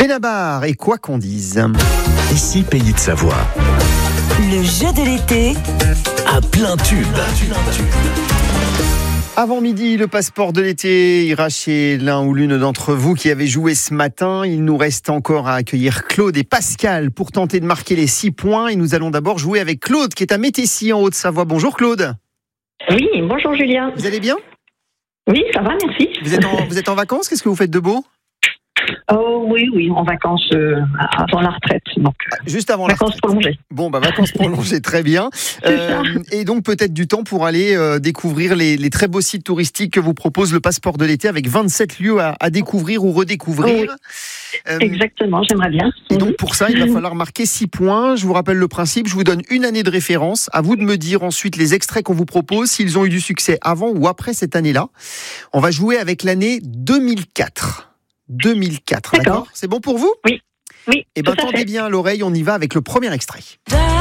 Benabar et quoi qu'on dise. Ici, Pays de Savoie. Le jeu de l'été À plein tube. Avant midi, le passeport de l'été ira chez l'un ou l'une d'entre vous qui avez joué ce matin. Il nous reste encore à accueillir Claude et Pascal pour tenter de marquer les 6 points. Et nous allons d'abord jouer avec Claude qui est à Métessy en Haute-Savoie. Bonjour Claude. Oui, bonjour Julien. Vous allez bien ? Oui, ça va, merci. Vous êtes en vacances ? Qu'est-ce que vous faites de beau ? Oh oui, en vacances avant la retraite. Donc, juste avant la vacances retraite. prolongées. Bon, vacances prolongées, très bien. Et donc peut-être du temps pour aller découvrir les très beaux sites touristiques que vous propose le passeport de l'été avec 27 lieux à découvrir ou redécouvrir. Oui, exactement, j'aimerais bien. Et donc pour ça, il va falloir marquer 6 points. Je vous rappelle le principe, je vous donne une année de référence. À vous de me dire ensuite les extraits qu'on vous propose, s'ils ont eu du succès avant ou après cette année-là. On va jouer avec l'année 2004. 2004, d'accord ? C'est bon pour vous ? Oui. Et tendez bien l'oreille, on y va avec le premier extrait.